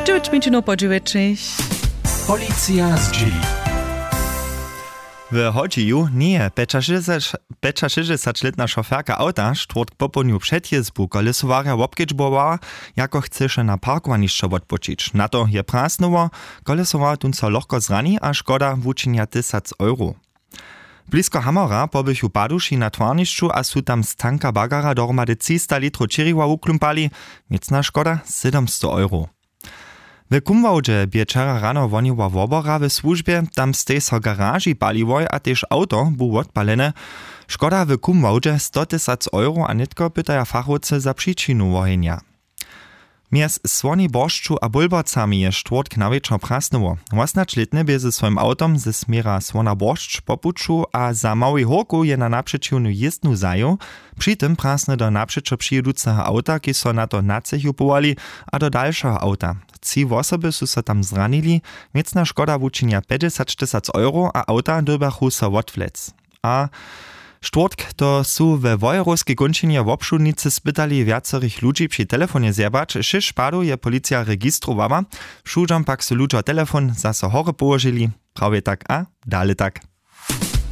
9 po 9. Policja z dzieli. W Hodziju nie 65-letna šoferka auta štvrtk popolniu před jezbu kolesowarja wobkedźbowała, jako chceše na parkowanišće odpočić. Na to je prasnowo, kolesowar tunca lohko zrani a škoda wučinia 1000 €. Blisko Hamora pobychu paduši na twarnišću a su tam z tanka bagara dohromady 300 litrów čiriwa uklumpali, miecna škoda 700 €. W Kumwałdźe bie wczera rano woniła wobora w służbie, tam stej so garaži paliwoj a też auto bu odpalene. Škoda w Kumwałdźe 100 000 € a nitko pytaja fachowcy za przyczynu wojenja. Mies Słoni Boszczu a Bulbocami je štvrtk na wieczor prasnowo. 18-letny bie ze swoim autom ze smiera Słona Boszcz popuczu a za mały horku je na naprzeciwnu jezdnu zajął. Przy tym prasne do naprzeczo przyjeducego auta, ki so na to nacechu powali, a do dalszego auta. 3 osoby su so tam zranili, miecna škoda wučinia 50 000 €, a auta dobachu so odvlec. A štvrtk to su we Wojerowskiej kończynie w obszudnicy spytali wiacerich ludzi przy telefonie zjebać, 6 padów je policja registrowała, wszudziom pak su ludzie telefon zase hore położyli, prawie tak a dalej tak.